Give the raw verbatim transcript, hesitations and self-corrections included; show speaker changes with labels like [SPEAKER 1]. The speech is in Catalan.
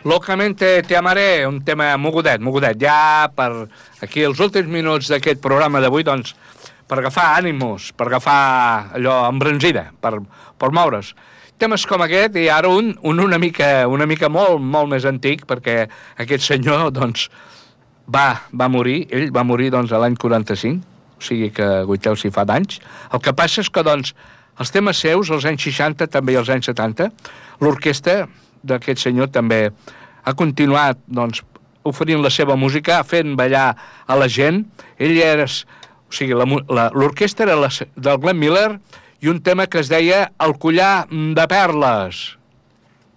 [SPEAKER 1] Locamente te amaré, un tema mogudet, mogudet. Ja per aquí els últims minuts d'aquest programa d'avui, doncs, per agafar ànimos, per agafar allò embranzida, per, per moure's. Temes com aquest, i ara un, un una, mica, una mica molt, molt més antic, perquè aquest senyor, doncs, va, va morir, ell va morir, doncs, a l'any quaranta-cinc, o sigui que, guaiteu, si fa d'anys. El que passa és que, doncs, els temes seus, als anys seixanta, també i als anys setanta, l'orquestra d'aquest senyor també ha continuat, doncs, oferint la seva música, fent ballar a la gent. Ell era, o sigui, l'orquestra era la, del Glenn Miller, i un tema que es deia El collar de perles.